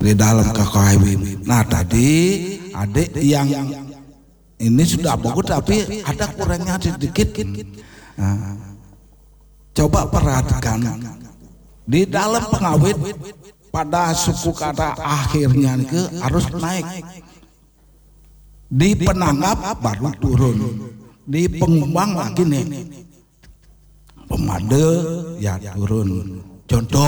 di dalam KKW. Nah tadi adik yang ini sudah bagus tapi ada kurangnya sedikit. Nah, coba perhatikan di dalam pengawit pada suku kata akhirnya ke harus naik. Di penanggap baru turun. Di pengumbang lagi nih. Pemade ya turun. Contoh